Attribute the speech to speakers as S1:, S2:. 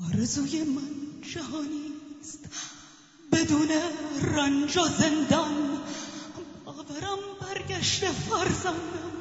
S1: آرزوی من جهانیست بدون رنج و زندان، باورم برگشته فرزندم